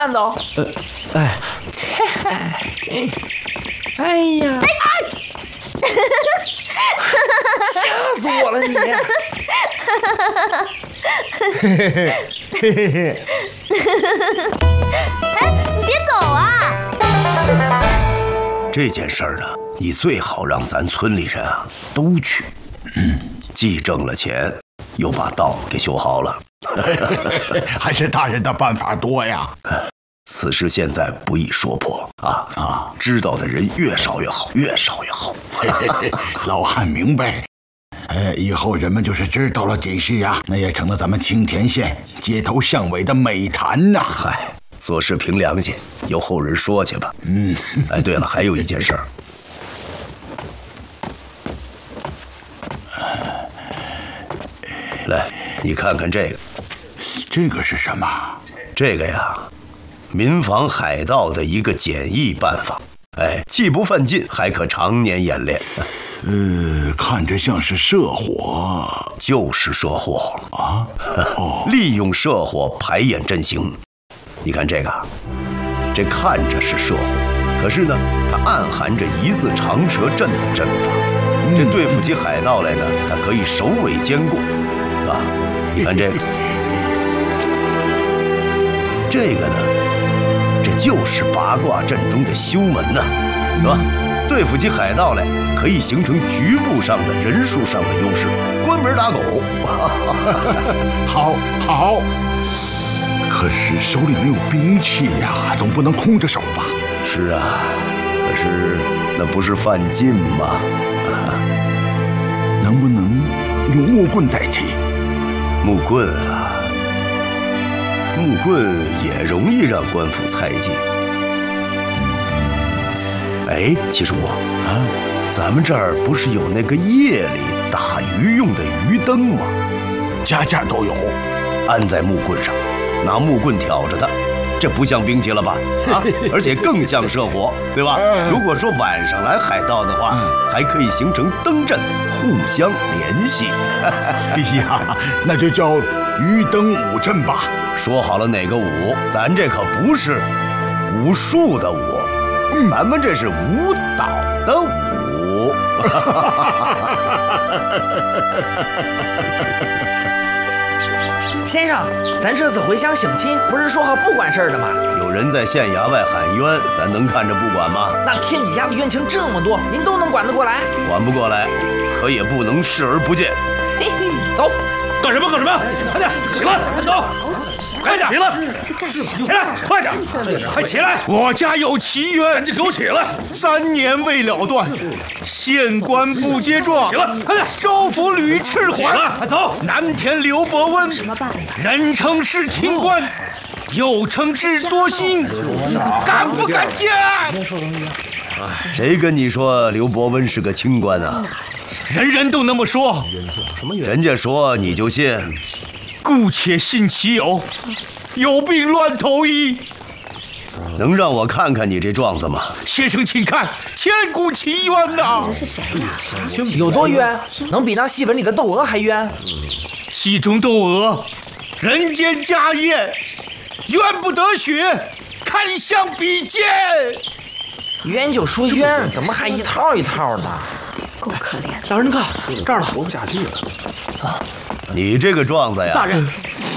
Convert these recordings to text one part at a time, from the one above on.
慢走。 哎， 哎呀！吓死我了你！ 哎，你别走啊！ 这件事儿呢，你最好让咱村里人啊都去，既挣了钱，又把道给修好了。 还是大人的办法多呀。 此事现在不易说破啊！知道的人越少越好，越少越好。 老汉明白。以后人们就是知道了底细呀，那也成了咱们青田县街头巷尾的美谈呐。 嗨，做事凭良心，由后人说去吧。哎，对了，还有一件事儿。来，你看看这个。 这个是什么？ 这个呀，民防海盗的一个简易办法。哎，既不犯禁，还可常年演练。 看着像是射火， 就是射火啊！ 利用射火排演阵型。你看这个，这看着是射火，可是呢，它暗含着一字长蛇阵的阵法。这对付起海盗来呢，它可以首尾兼顾啊！你看这个，这个呢，这就是八卦阵中的修门呐，是吧？对付起海盗来，可以形成局部上的人数上的优势，关门打狗。 好，可是手里没有兵器呀，总不能空着手吧？ 是啊，可是那不是犯禁吗？ 能不能用木棍代替？ 木棍啊，木棍也容易让官府猜忌。哎，七叔啊，咱们这儿不是有那个夜里打鱼用的鱼灯吗？ 家家都有， 安在木棍上，拿木棍挑着它，这不像兵器了吧？啊，而且更像射火，对吧？如果说晚上来海盗的话，还可以形成灯阵，互相联系。 哎呀，那就叫鱼灯舞阵吧。 说好了哪个舞？咱这可不是武术的武。咱们这是舞蹈的舞。 先生，咱这次回乡省亲，不是说好不管事儿的吗？ 有人在县衙外喊冤，咱能看着不管吗？ 那天底下的冤情这么多，您都能管得过来？ 管不过来，可也不能视而不见。 嘿嘿，走， 干什么？快点，起来，走。快点起来！起来，快点！快起来！ 我家有奇冤， 赶紧给我起来 ！3年未了断，县官不接状。 起来，快点！ 州府屡迟缓。 快走！ 南田刘伯温，人称是清官，又称智多星，敢不敢讲？ 谁跟你说刘伯温是个清官啊？ 人人都那么说。 人家说你就信？ 姑且信其有，有病乱投医。 能让我看看你这状子吗？ 先生，请看，千古奇冤呐！ 这是谁呀？ 有多冤？能比那戏本里的窦娥还冤？ 戏中窦娥，人间家宴，冤不得雪，看相比肩。 冤就说冤，怎么还一套一套的？ 够可怜。 大人，您看这儿了，活不下去了。 你这个状子呀！ 大人，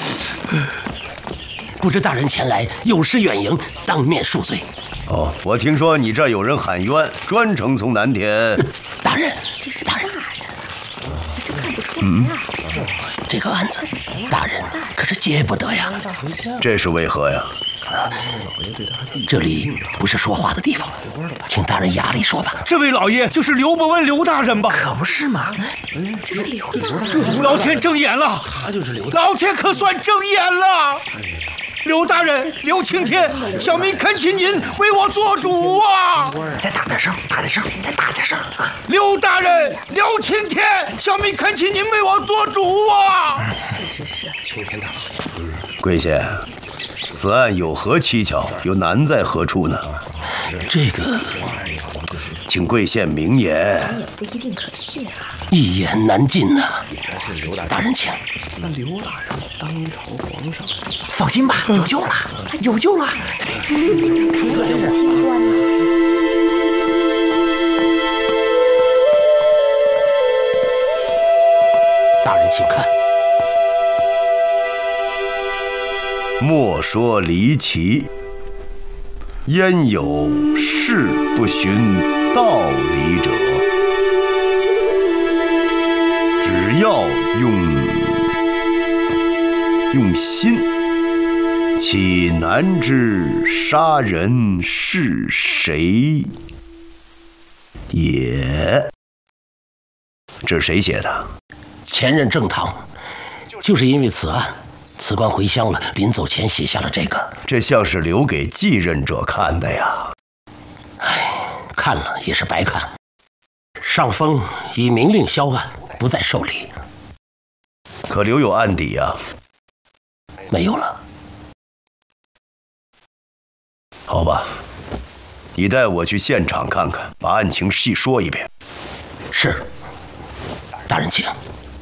不知大人前来有失远迎，当面恕罪。 哦，我听说你这儿有人喊冤，专程从南田。 大人， 这是大人，这看不出来呀。 这个案子，大人可是接不得呀。 这是为何呀？ 这里不是说话的地方，请大人衙里说吧。 这位老爷就是刘伯温刘大人吧？ 可不是嘛！ 这是刘大人， 老天睁眼了！ 他就是刘大人， 老天可算睁眼了！刘大人，刘青天，小民恳请您为我做主啊！ 再大点声，大点声，再大点声啊！ 刘大人，刘青天，小民恳请您为我做主啊！ 是， 青天大人， 贵县，此案有何蹊跷，又难在何处呢？ 这个， 请贵县明言。 也不一定可信啊。 一言难尽呐。大人请。 那刘大人当朝皇上， 放心吧，有救了，有救了。 看来这是清官呐。 大人，请看。 莫说离奇，焉有事不循道理者？只要用心，岂难知杀人是谁也？这是谁写的？ 前任正堂，就是因为此案，此官回乡了，临走前写下了这个。 这像是留给继任者看的呀。 看了也是白看。上峰已明令销案，不再受理。 可留有案底呀？ 没有了。 好吧，你带我去现场看看，把案情细说一遍。 是，大人请。